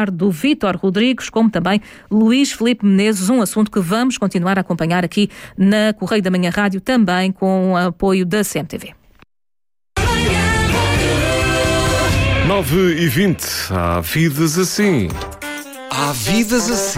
Eduardo Vítor Rodrigues, como também Luís Filipe Menezes, um assunto que vamos continuar a acompanhar aqui na Correio da Manhã Rádio, também com o apoio da CMTV. 9h20. Há vidas assim. Há vidas assim.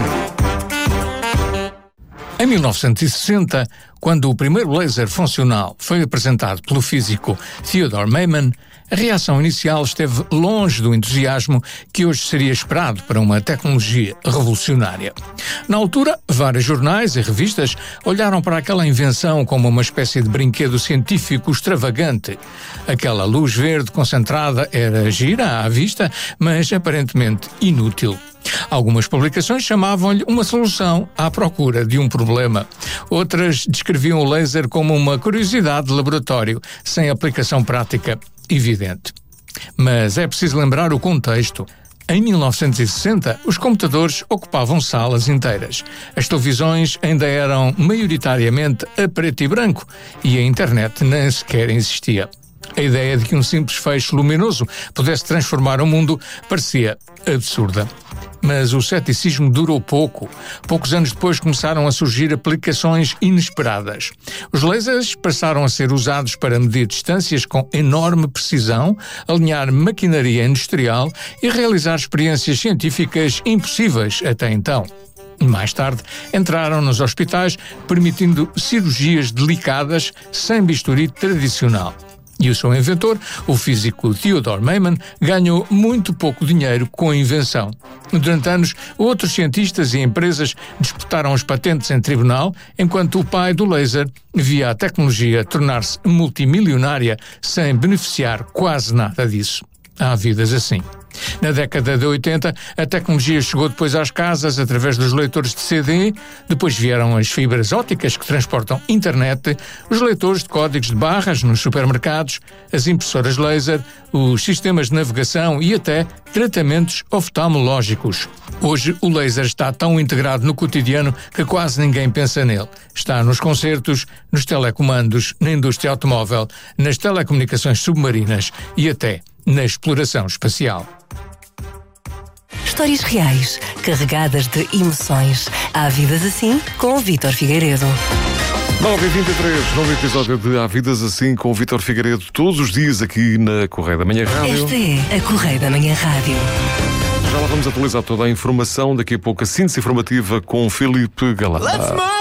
Em 1960, quando o primeiro laser funcional foi apresentado pelo físico Theodore Maiman, a reação inicial esteve longe do entusiasmo que hoje seria esperado para uma tecnologia revolucionária. Na altura, vários jornais e revistas olharam para aquela invenção como uma espécie de brinquedo científico extravagante. Aquela luz verde concentrada era gira à vista, mas aparentemente inútil. Algumas publicações chamavam-lhe uma solução à procura de um problema. Outras descreviam o laser como uma curiosidade de laboratório, sem aplicação prática evidente. Mas é preciso lembrar o contexto. Em 1960, os computadores ocupavam salas inteiras. As televisões ainda eram maioritariamente a preto e branco e a internet nem sequer existia. A ideia de que um simples feixe luminoso pudesse transformar o mundo parecia absurda. Mas o ceticismo durou pouco. Poucos anos depois começaram a surgir aplicações inesperadas. Os lasers passaram a ser usados para medir distâncias com enorme precisão, alinhar maquinaria industrial e realizar experiências científicas impossíveis até então. Mais tarde, entraram nos hospitais, permitindo cirurgias delicadas sem bisturi tradicional. E o seu inventor, o físico Theodore Maiman, ganhou muito pouco dinheiro com a invenção. Durante anos, outros cientistas e empresas disputaram as patentes em tribunal, enquanto o pai do laser via a tecnologia tornar-se multimilionária sem beneficiar quase nada disso. Há vidas assim. Na década de 80, a tecnologia chegou depois às casas através dos leitores de CD, depois vieram as fibras ópticas que transportam internet, os leitores de códigos de barras nos supermercados, as impressoras laser, os sistemas de navegação e até tratamentos oftalmológicos. Hoje, o laser está tão integrado no cotidiano que quase ninguém pensa nele. Está nos concertos, nos telecomandos, na indústria automóvel, nas telecomunicações submarinas e até na exploração espacial. Histórias reais, carregadas de emoções. Há vidas assim com o Vítor Figueiredo. 9h23, novo episódio de Há Vidas Assim com o Vítor Figueiredo, todos os dias aqui na Correio da Manhã Rádio. Esta é a Correio da Manhã Rádio. Já lá vamos atualizar toda a informação, daqui a pouco a síntese informativa com Filipe Galamba.